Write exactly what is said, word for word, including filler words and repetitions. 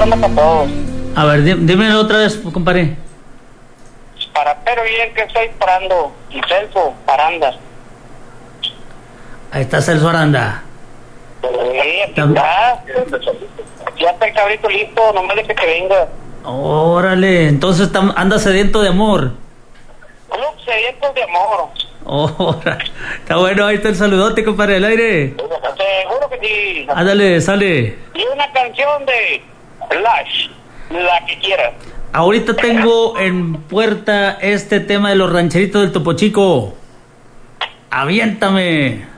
ronda para todos. A ver, dí- dímelo otra vez, compadre. Para pero bien que estoy parando. Y Celso, Paranda. Ahí está Celso Aranda. Sí, aquí Tam- está. Ya está el cabrito listo, nomás de que te venga. Órale, entonces tam- anda sediento de amor. Club Sedientos de Amor. Órale, está bueno, ahí está el saludote, compadre, al aire. Seguro que sí. Ándale, sale. Y una canción de Flash, la que quieras. Ahorita tengo en puerta este tema de los rancheritos del Topo Chico. Aviéntame.